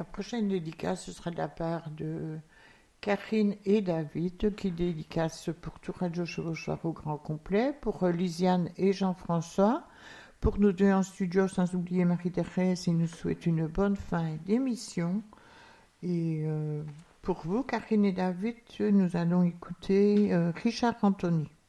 La prochaine dédicace, ce sera de la part de Karine et David qui dédicacent pour tout Radio Chevauchoir au grand complet, pour Lisiane et Jean-François, pour nous deux en studio, sans oublier Marie-Thérèse, ils nous souhaitent une bonne fin d'émission. Et pour vous, Karine et David, nous allons écouter Richard Anthony.